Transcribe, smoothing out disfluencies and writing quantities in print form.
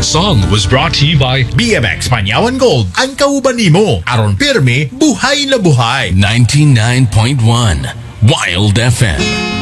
song was brought to you by BMX Panyawan Gold, ang kauban nimo. Aron pirmi, buhay na buhay. 99.1 Wild FM.